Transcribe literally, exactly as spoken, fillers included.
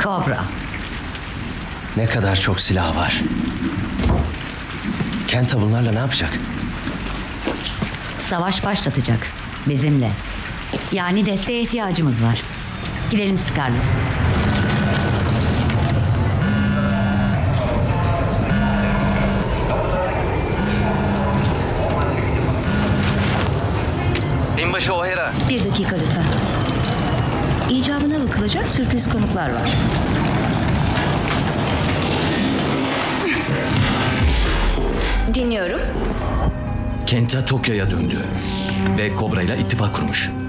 Kobra. Ne kadar çok silah var. Kenta bunlarla ne yapacak? Savaş başlatacak. Bizimle. Yani desteğe ihtiyacımız var. Gidelim Scarlett. Binbaşı O'Hara. Bir dakika lütfen. İcabına bakılacak sürpriz konuklar var. Dinliyorum. Kenta Tokyo'ya döndü ve Kobra ile ittifak kurmuş.